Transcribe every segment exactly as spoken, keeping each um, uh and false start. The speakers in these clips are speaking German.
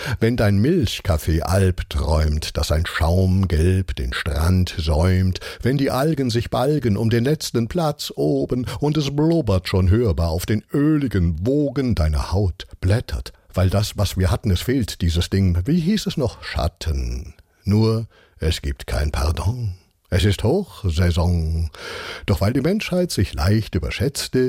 wenn dein Milchkaffee Alp träumt, dass ein Schaumgelb den Strand säumt, wenn die Algen sich balgen um den letzten Platz oben und es blubbert schon hörbar auf den öligen Wogen, deine Haut blättert, weil das, was wir hatten, es fehlt, dieses Ding, wie hieß es noch, Schatten. Nur, es gibt kein Pardon. Es ist Hochsaison, doch weil die Menschheit sich leicht überschätzte,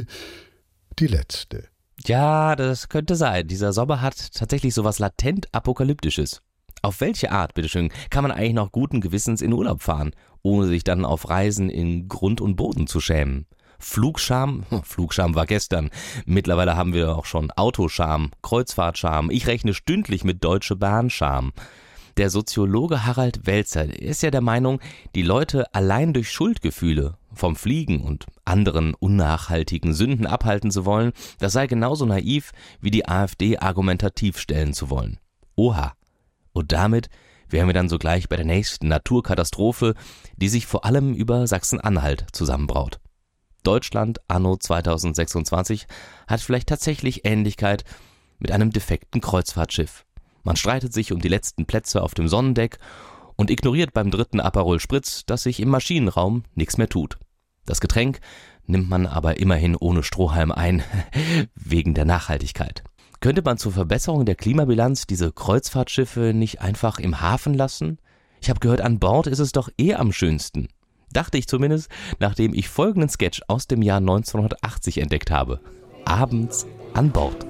die letzte. Ja, das könnte sein. Dieser Sommer hat tatsächlich sowas latent Apokalyptisches. Auf welche Art, bitteschön, kann man eigentlich noch guten Gewissens in Urlaub fahren, ohne sich dann auf Reisen in Grund und Boden zu schämen? Flugscham? Flugscham war gestern. Mittlerweile haben wir auch schon Autoscham, Kreuzfahrtscham. Ich rechne stündlich mit Deutsche Bahn-Scham. Der Soziologe Harald Welzer ist ja der Meinung, die Leute allein durch Schuldgefühle vom Fliegen und anderen unnachhaltigen Sünden abhalten zu wollen, das sei genauso naiv, wie die AfD argumentativ stellen zu wollen. Oha. Und damit wären wir dann sogleich bei der nächsten Naturkatastrophe, die sich vor allem über Sachsen-Anhalt zusammenbraut. Deutschland anno zweitausendsechsundzwanzig hat vielleicht tatsächlich Ähnlichkeit mit einem defekten Kreuzfahrtschiff. Man streitet sich um die letzten Plätze auf dem Sonnendeck und ignoriert beim dritten Aperol Spritz, dass sich im Maschinenraum nichts mehr tut. Das Getränk nimmt man aber immerhin ohne Strohhalm ein, wegen der Nachhaltigkeit. Könnte man zur Verbesserung der Klimabilanz diese Kreuzfahrtschiffe nicht einfach im Hafen lassen? Ich habe gehört, an Bord ist es doch eh am schönsten. Dachte ich zumindest, nachdem ich folgenden Sketch aus dem Jahr neunzehnhundertachtzig entdeckt habe. Abends an Bord.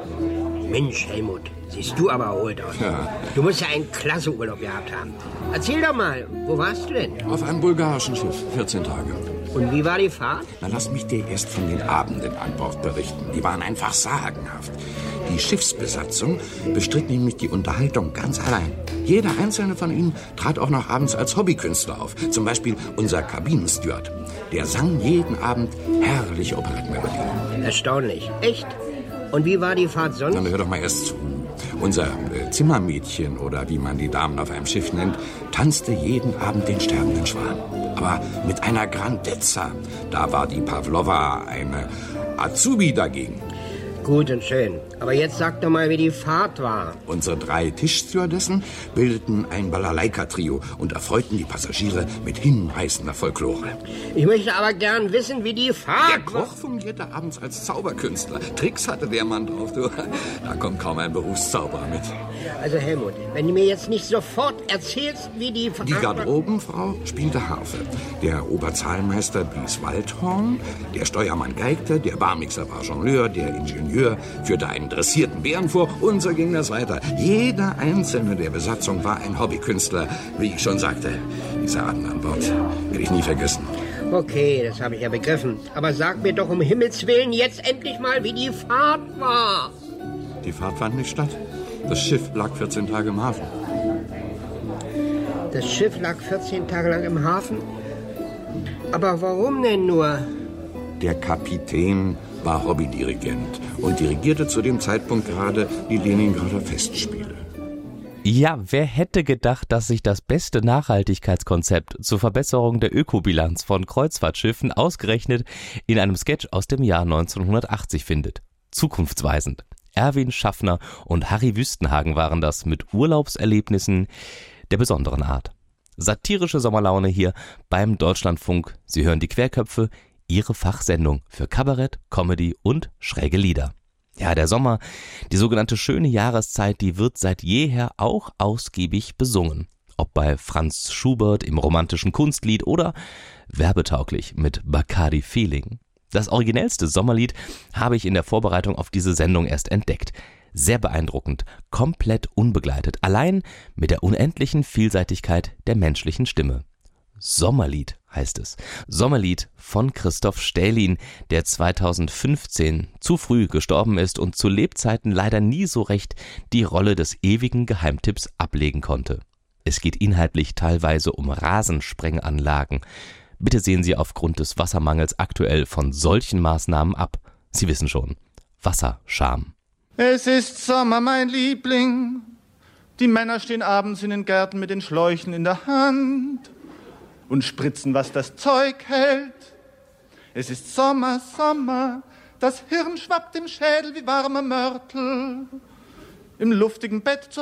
Mensch, Helmut, siehst du aber erholt aus. Ja. Du musst ja einen klasse Urlaub gehabt haben. Erzähl doch mal, wo warst du denn? Auf einem bulgarischen Schiff, vierzehn Tage. Und wie war die Fahrt? Na, lass mich dir erst von den Abenden an Bord berichten. Die waren einfach sagenhaft. Die Schiffsbesatzung bestritt nämlich die Unterhaltung ganz allein. Jeder einzelne von ihnen trat auch noch abends als Hobbykünstler auf. Zum Beispiel unser Kabinensteward. Der sang jeden Abend herrliche Operettenmelodien. Erstaunlich. Echt? Und wie war die Fahrt sonst? Dann hör doch mal erst zu. Unser äh, Zimmermädchen, oder wie man die Damen auf einem Schiff nennt, tanzte jeden Abend den sterbenden Schwan. Aber mit einer Grandezza. Da war die Pavlova eine Azubi dagegen. Gut und schön. Aber jetzt sag doch mal, wie die Fahrt war. Unsere drei Tischstewardessen bildeten ein Balalaika-Trio und erfreuten die Passagiere mit hinreißender Folklore. Ich möchte aber gern wissen, wie die Fahrt Der Koch fungierte abends als Zauberkünstler. Tricks hatte der Mann drauf, du. Da kommt kaum ein Berufszauberer mit. Also Helmut, wenn du mir jetzt nicht sofort erzählst, wie die Fahrt... Die Garderobenfrau spielte Harfe. Der Oberzahlmeister blies Waldhorn. Der Steuermann geigte. Der Barmixer war Jongleur. Der Ingenieur führte einen dressierten Bären vor und so ging das weiter. Jeder einzelne der Besatzung war ein Hobbykünstler, wie ich schon sagte. Diese Abend an Bord will ich nie vergessen. Okay, das habe ich ja begriffen. Aber sag mir doch um Himmels Willen jetzt endlich mal, wie die Fahrt war. Die Fahrt fand nicht statt. Das Schiff lag vierzehn Tage im Hafen. Das Schiff lag vierzehn Tage lang im Hafen? Aber warum denn nur? Der Kapitän war Hobbydirigent und dirigierte zu dem Zeitpunkt gerade die Leningrader Festspiele. Ja, wer hätte gedacht, dass sich das beste Nachhaltigkeitskonzept zur Verbesserung der Ökobilanz von Kreuzfahrtschiffen ausgerechnet in einem Sketch aus dem Jahr neunzehnhundertachtzig findet. Zukunftsweisend. Erwin Schaffner und Harry Wüstenhagen waren das mit Urlaubserlebnissen der besonderen Art. Satirische Sommerlaune hier beim Deutschlandfunk. Sie hören die Querköpfe, Ihre Fachsendung für Kabarett, Comedy und schräge Lieder. Ja, der Sommer, die sogenannte schöne Jahreszeit, die wird seit jeher auch ausgiebig besungen. Ob bei Franz Schubert im romantischen Kunstlied oder werbetauglich mit Bacardi Feeling. Das originellste Sommerlied habe ich in der Vorbereitung auf diese Sendung erst entdeckt. Sehr beeindruckend, komplett unbegleitet, allein mit der unendlichen Vielseitigkeit der menschlichen Stimme. Sommerlied heißt es. Sommerlied von Christoph Stählin, der zweitausendfünfzehn zu früh gestorben ist und zu Lebzeiten leider nie so recht die Rolle des ewigen Geheimtipps ablegen konnte. Es geht inhaltlich teilweise um Rasensprenganlagen. Bitte sehen Sie aufgrund des Wassermangels aktuell von solchen Maßnahmen ab. Sie wissen schon, Wasserscham. Es ist Sommer, mein Liebling. Die Männer stehen abends in den Gärten mit den Schläuchen in der Hand und spritzen, was das Zeug hält. Es ist Sommer, Sommer, das Hirn schwappt im Schädel wie warmer Mörtel. Im luftigen Bett zu